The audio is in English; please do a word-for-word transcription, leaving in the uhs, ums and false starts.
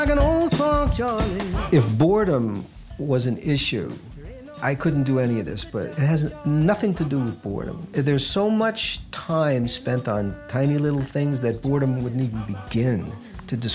Like an old song, Charlie. If boredom was an issue, I couldn't do any of this, but it has nothing to do with boredom. There's so much time spent on tiny little things that boredom wouldn't even begin to describe.